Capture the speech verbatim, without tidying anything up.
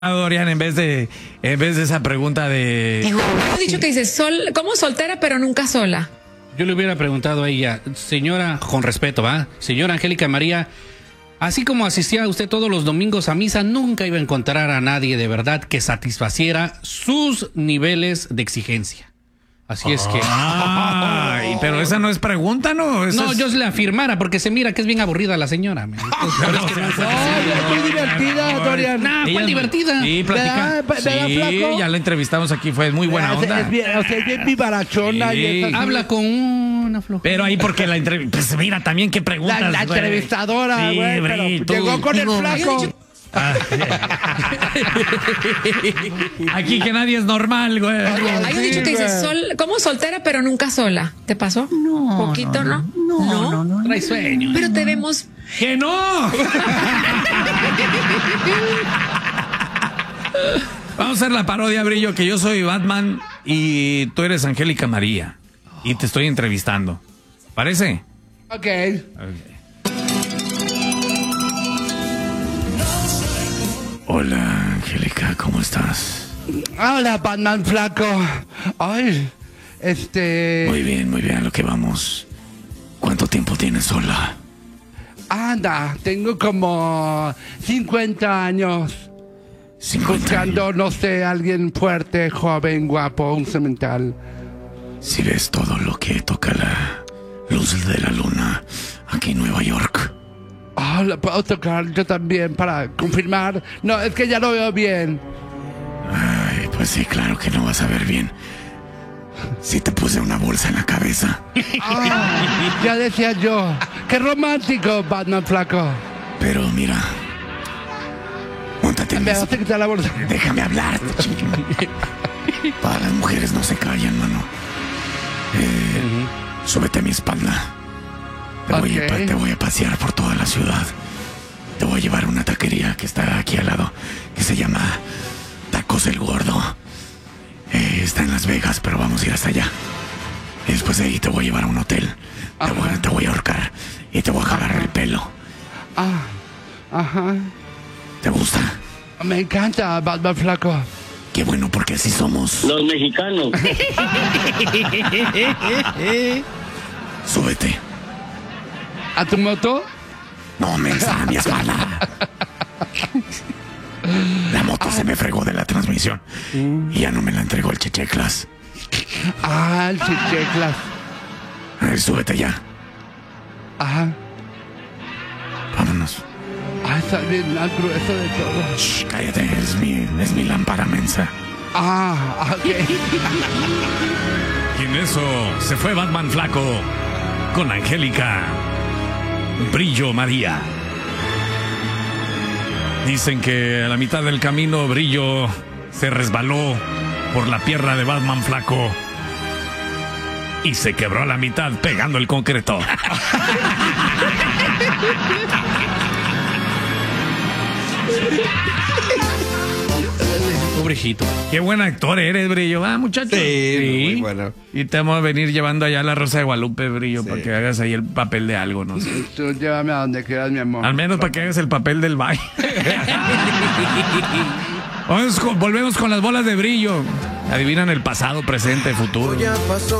Dorian, en vez de en vez de esa pregunta de... He dicho que dice, sol, como soltera pero nunca sola. Yo le hubiera preguntado a ella, señora, con respeto, ¿va? Señora Angélica María, así como asistía usted todos los domingos a misa, nunca iba a encontrar a nadie de verdad que satisfaciera sus niveles de exigencia. Así es que... Ay, pero esa no es pregunta, ¿no? Esa No, es... yo se le afirmara porque se mira que es bien aburrida la señora. No, qué divertida, Dorian. Nah, ¿cuál divertida? Sí, platica. ¿Verdad? ¿Verdad, Sí, flaco? ya la entrevistamos aquí, fue muy buena Es- onda. Es bien, o sea, es bien vivarachona. Sí. Y es así. Habla con una flojera. Pero ahí porque la entrevista... Pues mira también qué preguntas. La, la güey. entrevistadora, Sí, güey, Bri, pero tú. llegó con el flaco. Aquí que nadie es normal, güey. Hay un dicho que dice, güey. sol, como soltera pero nunca sola. ¿Te pasó? No. Poquito, ¿no? No, no, no. Trae sueño. Pero te vemos. ¡Que no! Vamos a hacer la parodia, Brillo, que yo soy Batman y tú eres Angélica María. Y te estoy entrevistando. ¿Parece? Ok. Hola, Angélica, ¿cómo estás? Hola, Batman flaco. Ay, este... Muy bien, muy bien, a lo que vamos. ¿Cuánto tiempo tienes sola? Anda, tengo como cincuenta años. cincuenta Buscando, años. no sé, alguien fuerte, joven, guapo, un cemental. Si ves todo lo que toca la luz de la luna aquí en Nueva York. Oh, ¿la puedo tocar yo también para confirmar? No, es que ya lo veo bien. Ay, pues sí, claro que no vas a ver bien. Si te puse una bolsa en la cabeza. Ah, ya decía yo. Qué romántico, Batman flaco. Pero mira, móntate en Me eso. vas a quitar la bolsa. Déjame hablar. Para las mujeres no se callan, mano. Eh, Súbete a mi espalda. Te, voy a, Ok. pa- te voy a pasear por toda la ciudad. Te voy a llevar a una taquería que está aquí al lado, que se llama Tacos el Gordo. Eh, está en Las Vegas, pero vamos a ir hasta allá. Y después de ahí te voy a llevar a un hotel. Te Ajá. voy, te voy a ahorcar y te voy a jalar el pelo. Ah, ajá. ¿Te gusta? Me encanta, Batman flaco. Qué bueno, porque así somos. Los mexicanos. Súbete. ¿A tu moto? No, mensa, a mi espalda. La moto se me fregó de la transmisión y ya no me la entregó el Checheclas. Ah, el chicheclas. A ver, súbete ya. Ajá. Vámonos. Ah, está bien al grueso de todo. Shh, cállate, es mi, es mi lámpara mensa. Ah, ok. Y en eso se fue Batman Flaco con Angélica Brillo María. Dicen que a la mitad del camino Brillo se resbaló por la pierna de Batman Flaco y se quebró a la mitad pegando el concreto. Pobrecito. Qué buen actor eres, Brillo. Ah, muchacho. Sí, muy bueno. Y te vamos a venir llevando allá a la Rosa de Guadalupe, Brillo, para que hagas ahí el papel de algo, no sé. Tú llévame a donde quieras, mi amor. Al menos para que hagas el papel del baile. Vamos con- volvemos con las bolas de Brillo. Adivinan el pasado, presente, futuro. Ya pasó.